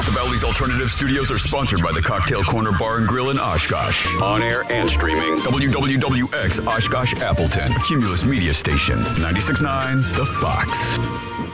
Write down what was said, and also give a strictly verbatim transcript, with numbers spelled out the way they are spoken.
The Bally's Alternative Studios are sponsored by the Cocktail Corner Bar and Grill in Oshkosh. On air and streaming. W W W X Oshkosh Appleton. A Cumulus Media Station. ninety-six point nine The Fox.